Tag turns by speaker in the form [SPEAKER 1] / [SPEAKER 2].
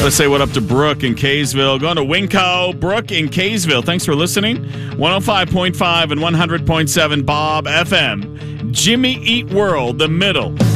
[SPEAKER 1] Let's say what up to Brooke in Kaysville. Going to Winco. Brooke in Kaysville. Thanks for listening. 105.5 and 100.7 Bob FM. Jimmy Eat World, the middle.